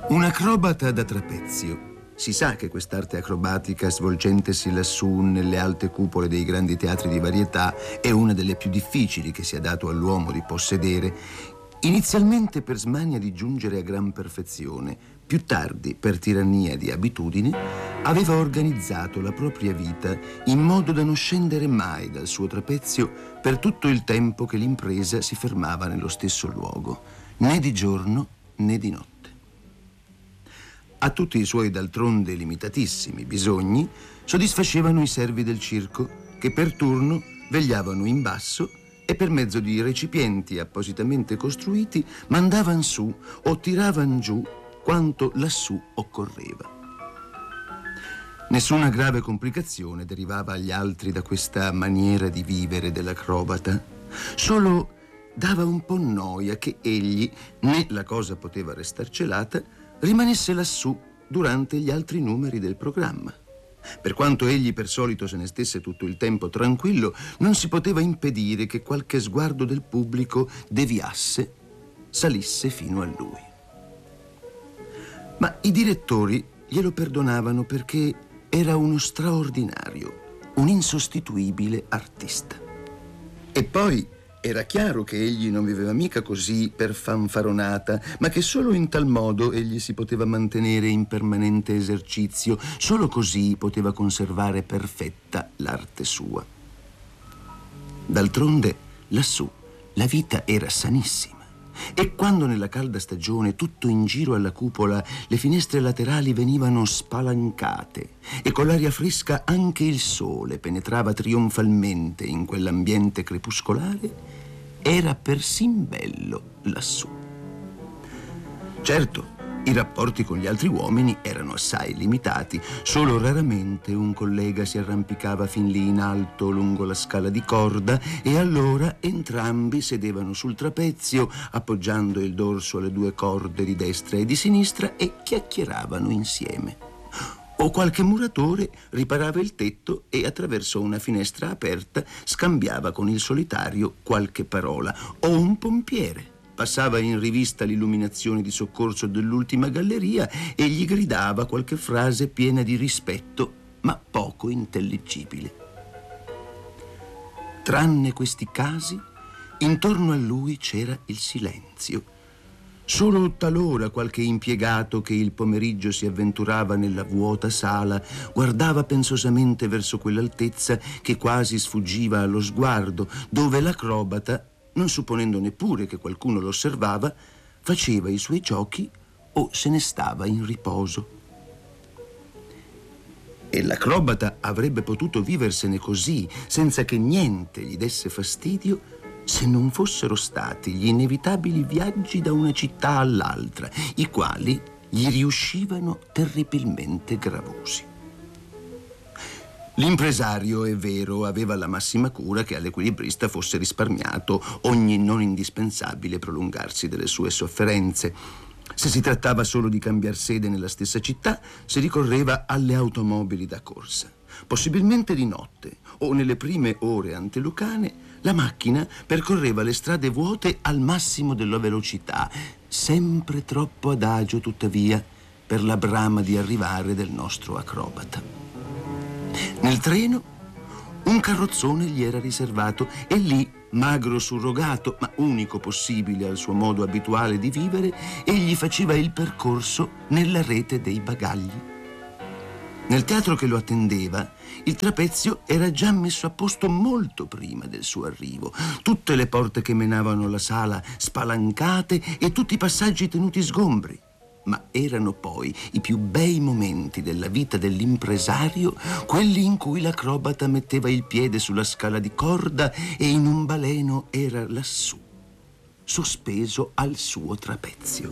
Un acrobata da trapezio. Si sa che quest'arte acrobatica, svolgentesi lassù nelle alte cupole dei grandi teatri di varietà, è una delle più difficili che sia dato all'uomo di possedere. Inizialmente per smania di giungere a gran perfezione, più tardi per tirannia di abitudine, aveva organizzato la propria vita in modo da non scendere mai dal suo trapezio per tutto il tempo che l'impresa si fermava nello stesso luogo, né di giorno né di notte. A tutti i suoi d'altronde limitatissimi bisogni soddisfacevano i servi del circo, che per turno vegliavano in basso e per mezzo di recipienti appositamente costruiti mandavan su o tiravan giù quanto lassù occorreva. Nessuna grave complicazione derivava agli altri da questa maniera di vivere dell'acrobata, solo dava un po' noia che egli, né la cosa poteva restar celata, rimanesse lassù durante gli altri numeri del programma. Per quanto egli per solito se ne stesse tutto il tempo tranquillo, non si poteva impedire che qualche sguardo del pubblico deviasse, salisse fino a lui. Ma i direttori glielo perdonavano perché era uno straordinario, un insostituibile artista. E poi era chiaro che egli non viveva mica così per fanfaronata, ma che solo in tal modo egli si poteva mantenere in permanente esercizio, solo così poteva conservare perfetta l'arte sua. D'altronde, lassù, la vita era sanissima. E quando nella calda stagione tutto in giro alla cupola le finestre laterali venivano spalancate e con l'aria fresca anche il sole penetrava trionfalmente in quell'ambiente crepuscolare, era persin bello lassù. Certo, i rapporti con gli altri uomini erano assai limitati. Solo raramente un collega si arrampicava fin lì in alto lungo la scala di corda e allora entrambi sedevano sul trapezio, appoggiando il dorso alle due corde di destra e di sinistra e chiacchieravano insieme. O qualche muratore riparava il tetto e attraverso una finestra aperta scambiava con il solitario qualche parola. O un pompiere passava in rivista l'illuminazione di soccorso dell'ultima galleria e gli gridava qualche frase piena di rispetto, ma poco intelligibile. Tranne questi casi, intorno a lui c'era il silenzio. Solo talora qualche impiegato che il pomeriggio si avventurava nella vuota sala guardava pensosamente verso quell'altezza che quasi sfuggiva allo sguardo, dove l'acrobata, non supponendo neppure che qualcuno lo osservava, faceva i suoi giochi o se ne stava in riposo. E l'acrobata avrebbe potuto viversene così, senza che niente gli desse fastidio, se non fossero stati gli inevitabili viaggi da una città all'altra, i quali gli riuscivano terribilmente gravosi. L'impresario, è vero, aveva la massima cura che all'equilibrista fosse risparmiato ogni non indispensabile prolungarsi delle sue sofferenze. Se si trattava solo di cambiar sede nella stessa città, si ricorreva alle automobili da corsa. Possibilmente di notte o nelle prime ore antelucane, la macchina percorreva le strade vuote al massimo della velocità, sempre troppo adagio tuttavia per la brama di arrivare del nostro acrobata. Nel treno un carrozzone gli era riservato e lì, magro surrogato, ma unico possibile al suo modo abituale di vivere, egli faceva il percorso nella rete dei bagagli. Nel teatro che lo attendeva, il trapezio era già messo a posto molto prima del suo arrivo. Tutte le porte che menavano alla sala spalancate e tutti i passaggi tenuti sgombri. Ma erano poi i più bei momenti della vita dell'impresario, quelli in cui l'acrobata metteva il piede sulla scala di corda e in un baleno era lassù, sospeso al suo trapezio.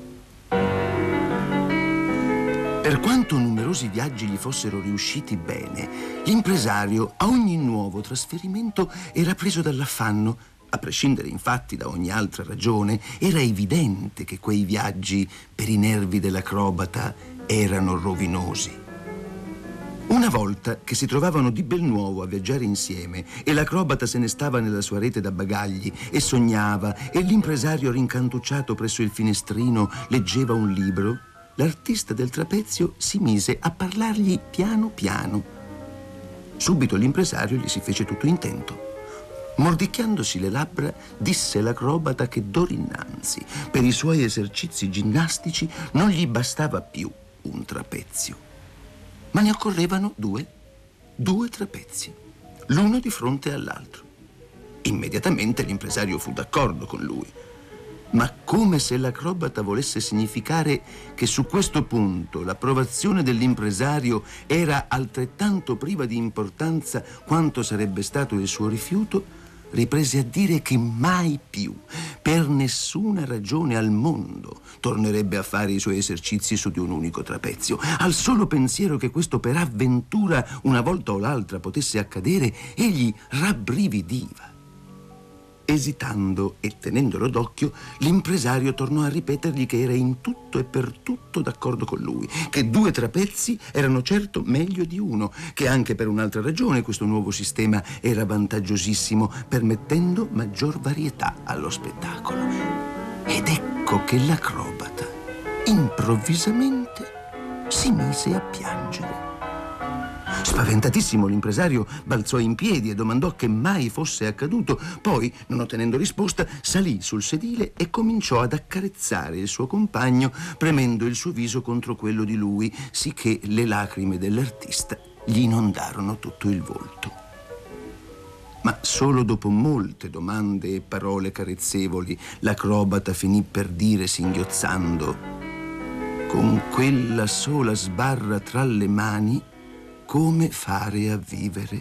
Per quanto numerosi viaggi gli fossero riusciti bene, l'impresario a ogni nuovo trasferimento era preso dall'affanno. A prescindere infatti da ogni altra ragione, era evidente che quei viaggi per i nervi dell'acrobata erano rovinosi. Una volta che si trovavano di bel nuovo a viaggiare insieme e l'acrobata se ne stava nella sua rete da bagagli e sognava e l'impresario rincantucciato presso il finestrino leggeva un libro, l'artista del trapezio si mise a parlargli piano piano. Subito l'impresario gli si fece tutto intento. Mordicchiandosi le labbra, disse l'acrobata che d'ora innanzi, per i suoi esercizi ginnastici, non gli bastava più un trapezio, ma ne occorrevano due trapezi, l'uno di fronte all'altro. Immediatamente l'impresario fu d'accordo con lui, ma come se l'acrobata volesse significare che su questo punto l'approvazione dell'impresario era altrettanto priva di importanza quanto sarebbe stato il suo rifiuto, riprese a dire che mai più, per nessuna ragione al mondo, tornerebbe a fare i suoi esercizi su di un unico trapezio. Al solo pensiero che questo per avventura una volta o l'altra potesse accadere, egli rabbrividiva. Esitando e tenendolo d'occhio, l'impresario tornò a ripetergli che era in tutto e per tutto d'accordo con lui, che 2 trapezi erano certo meglio di uno, che anche per un'altra ragione questo nuovo sistema era vantaggiosissimo, permettendo maggior varietà allo spettacolo. Ed ecco che l'acrobata improvvisamente si mise a piangere. Spaventatissimo, l'impresario balzò in piedi e domandò che mai fosse accaduto. Poi, non ottenendo risposta, salì sul sedile e cominciò ad accarezzare il suo compagno, premendo il suo viso contro quello di lui, sicché le lacrime dell'artista gli inondarono tutto il volto. Ma solo dopo molte domande e parole carezzevoli, l'acrobata finì per dire, singhiozzando: «Con quella sola sbarra tra le mani, come fare a vivere?»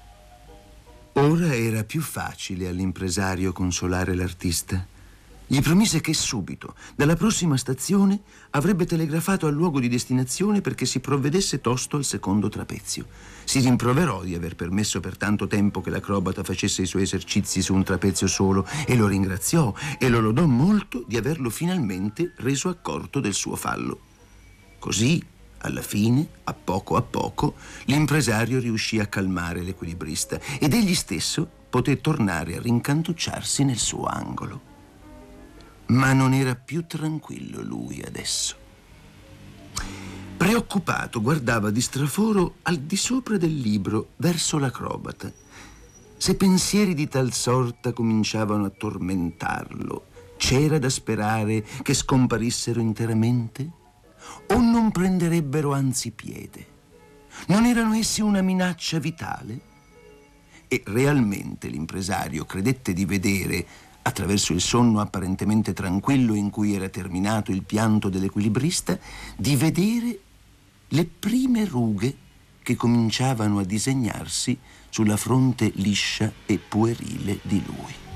Ora era più facile all'impresario consolare l'artista. Gli promise che subito, dalla prossima stazione, avrebbe telegrafato al luogo di destinazione perché si provvedesse tosto al secondo trapezio. Si rimproverò di aver permesso per tanto tempo che l'acrobata facesse i suoi esercizi su un trapezio solo e lo ringraziò e lo lodò molto di averlo finalmente reso accorto del suo fallo. Così, alla fine, a poco, l'impresario riuscì a calmare l'equilibrista ed egli stesso poté tornare a rincantucciarsi nel suo angolo. Ma non era più tranquillo lui adesso. Preoccupato, guardava di straforo al di sopra del libro verso l'acrobata. Se pensieri di tal sorta cominciavano a tormentarlo, c'era da sperare che scomparissero interamente? O non prenderebbero anzi piede? Non erano essi una minaccia vitale? E realmente l'impresario credette di vedere, attraverso il sonno apparentemente tranquillo in cui era terminato il pianto dell'equilibrista, di vedere le prime rughe che cominciavano a disegnarsi sulla fronte liscia e puerile di lui.